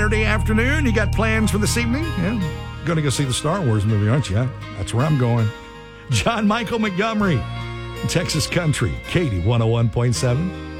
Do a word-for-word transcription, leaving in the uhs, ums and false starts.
Saturday afternoon, you got plans for this evening? Yeah, going to go see the Star Wars movie, aren't you? That's where I'm going. John Michael Montgomery, Texas Country, Katie one oh one point seven.